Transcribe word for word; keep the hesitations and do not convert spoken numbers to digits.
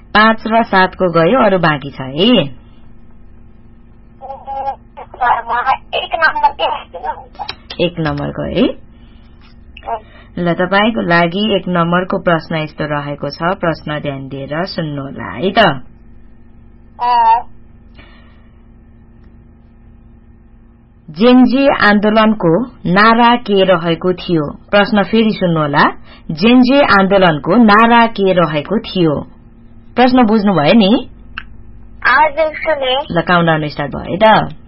पाँच र सातको गयो, अरू बाँकी छ है। एक नम्बरको है। ल तपाईको लागि एक नम्बरको प्रश्न यस्तो रहेको छ, प्रश्न ध्यान दिएर सुन्नुहोला है त। जेन्जी आन्दोलनको नारा के रहेको थियो? प्रश्न फेरि सुन्नुहोला, जेन्जी आन्दोलनको नारा के रहेको थियो? प्रश्न बुझ्नुभयो नि? हजुर सुने। ल काउन्टडाउन स्टार्ट भयो है त।